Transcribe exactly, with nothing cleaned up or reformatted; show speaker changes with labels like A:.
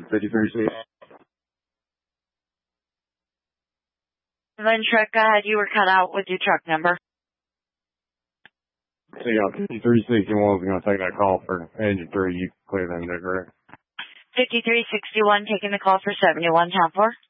A: fifty-three C.
B: Then truck, go ahead. You were cut out with your truck number.
A: So you got fifty-three sixty-one is going to take that call for engine three. You clear them, correct?
B: fifty-three sixty-one taking the call for seventy-one, town four.